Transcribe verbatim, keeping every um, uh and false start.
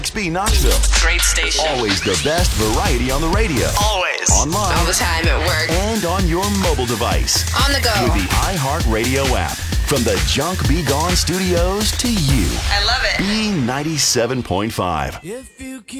B Knoxville. Great station. Always the best variety on the radio. Always. Online. All the time at work. And on your mobile device. On the go. With the iHeartRadio app. From the Junk Be Gone studios to you. I love it. B ninety-seven point five. If you keep